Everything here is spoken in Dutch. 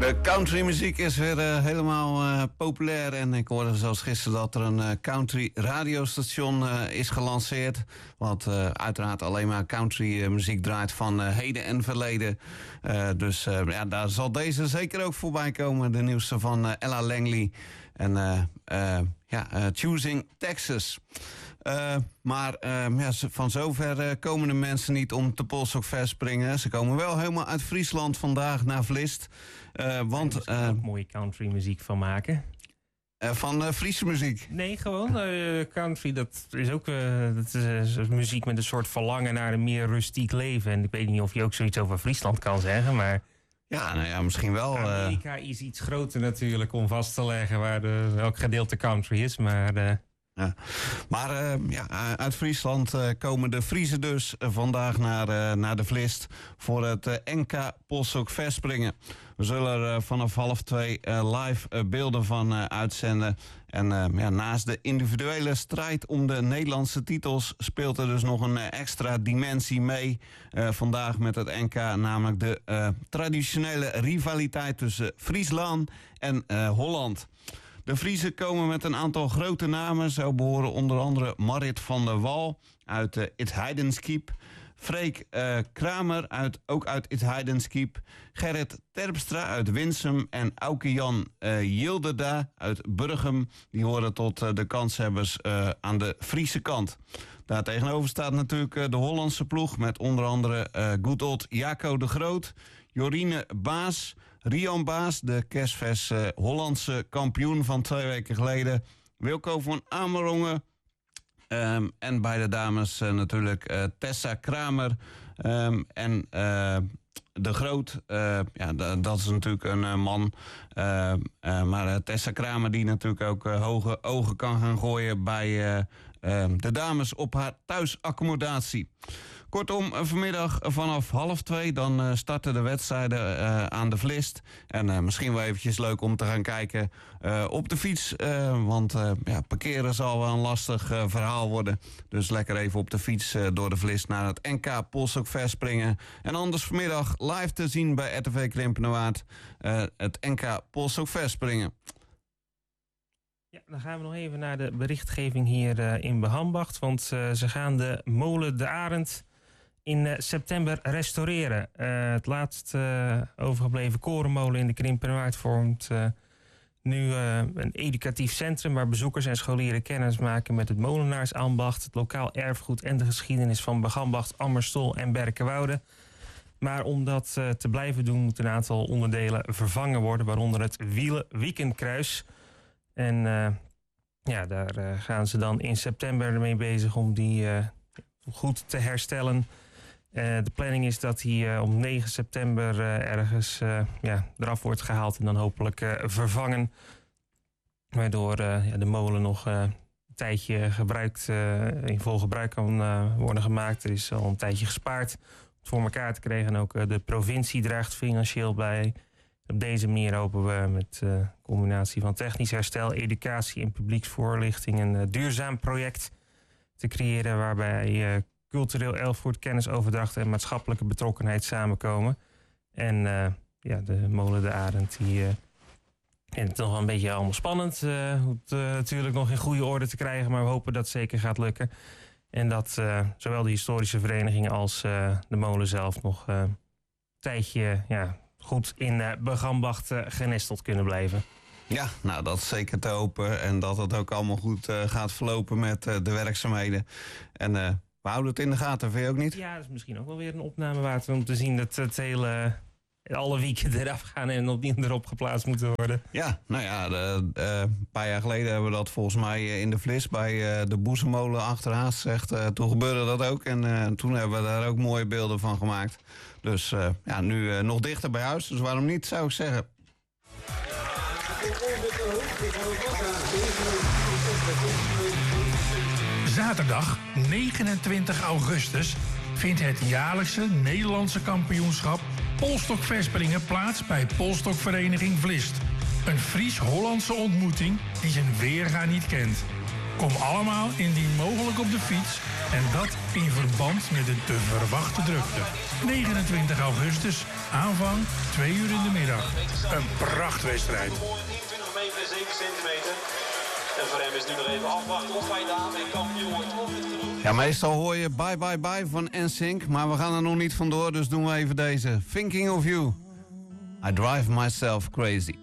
De countrymuziek is weer helemaal populair. En ik hoorde zelfs gisteren dat er een country radiostation is gelanceerd. Wat uiteraard alleen maar country muziek draait van heden en verleden. Dus daar zal deze zeker ook voorbij komen. De nieuwste van Ella Langley. En Choosing Texas. Maar van zover komen de mensen niet om te polsokver springen. Ze komen wel helemaal uit Friesland vandaag naar Vlist. Want er ook mooie country muziek van maken. Van Friese muziek? Nee, gewoon country. Dat is ook dat is muziek met een soort verlangen naar een meer rustiek leven. En ik weet niet of je ook zoiets over Friesland kan zeggen, maar... Ja, nou ja, misschien wel. Amerika is iets groter natuurlijk om vast te leggen welk gedeelte country is, maar... Ja. Maar uit Friesland komen de Friezen dus vandaag naar de Vlist voor het NK polsokverspringen. We zullen er vanaf 1:30 live beelden van uitzenden. En naast de individuele strijd om de Nederlandse titels speelt er dus nog een extra dimensie mee vandaag met het NK. Namelijk de traditionele rivaliteit tussen Friesland en Holland. De Friezen komen met een aantal grote namen. Zo behoren onder andere Marit van der Wal uit It Heidenskiep. Freek Kramer ook uit It Heidenskiep. Gerrit Terpstra uit Winsum. En Auke Jan Yilderda uit Burgum. Die horen tot de kanshebbers aan de Friese kant. Daar tegenover staat natuurlijk de Hollandse ploeg. Met onder andere good old Jaco de Groot. Jorine Baas. Rian Baas, de kerstvers Hollandse kampioen van 2 weken geleden. Wilco van Amerongen. En bij de dames natuurlijk Tessa Kramer. En de Groot, dat is natuurlijk een man. Maar Tessa Kramer die natuurlijk ook hoge ogen kan gaan gooien bij de dames op haar thuisaccommodatie. Kortom, vanmiddag vanaf 1:30 dan starten de wedstrijden aan de Vlist. En misschien wel eventjes leuk om te gaan kijken op de fiets. Want parkeren zal wel een lastig verhaal worden. Dus lekker even op de fiets door de Vlist naar het NK polsokverspringen. En anders vanmiddag live te zien bij RTV Krimpenerwaard het NK polsokverspringen. Ja, dan gaan we nog even naar de berichtgeving hier in Behambacht. Want ze gaan de molen De Arend in september restaureren. Het laatst overgebleven korenmolen in de Krimpenerwaard vormt nu een educatief centrum waar bezoekers en scholieren kennis maken met het molenaarsambacht, het lokaal erfgoed en de geschiedenis van Begambacht, Ammerstol en Berkenwoude. Maar om dat te blijven doen moet een aantal onderdelen vervangen worden, waaronder het Wiekenkruis. En daar gaan ze dan in september mee bezig om die goed te herstellen. De planning is dat hij om 9 september ergens eraf wordt gehaald en dan hopelijk vervangen. Waardoor de molen nog een tijdje in vol gebruik kan worden gemaakt. Er is al een tijdje gespaard om het voor elkaar te krijgen. En ook de provincie draagt financieel bij. Op deze manier hopen we met een combinatie van technisch herstel, educatie en publieksvoorlichting een duurzaam project te creëren waarbij cultureel erfgoed, kennisoverdracht en maatschappelijke betrokkenheid samenkomen. En de molen De Arend, en het is nog wel een beetje allemaal spannend. Het natuurlijk nog in goede orde te krijgen, maar we hopen dat het zeker gaat lukken. En dat zowel de historische vereniging als de molen zelf nog een tijdje goed in Begambacht genesteld kunnen blijven. Ja, nou dat is zeker te hopen. En dat het ook allemaal goed gaat verlopen met de werkzaamheden. En we houden het in de gaten, vind je ook niet? Ja, dat is misschien ook wel weer een opname waard om te zien dat het alle wieken eraf gaan en opnieuw erop geplaatst moeten worden. Ja, nou ja, een paar jaar geleden hebben we dat volgens mij in de Vlis bij de Boezemolen achterhaast gezegd. Toen gebeurde dat ook en toen hebben we daar ook mooie beelden van gemaakt. Dus nu nog dichter bij huis, dus waarom niet, zou ik zeggen. Zaterdag 29 augustus vindt het jaarlijkse Nederlandse kampioenschap polstokverspringen plaats bij Polstokvereniging Vlist. Een Fries-Hollandse ontmoeting die zijn weerga niet kent. Kom allemaal indien mogelijk op de fiets en dat in verband met de te verwachte drukte. 29 augustus, aanvang 2 uur in de middag. Een prachtwedstrijd. 21 meter en 7 centimeter. En voor hem is nu nog even afwachten of hij daarmee kampioen wordt. Ja, meestal hoor je Bye Bye Bye van NSYNC, maar we gaan er nog niet vandoor, dus doen we even deze. Thinking of You. I drive myself crazy.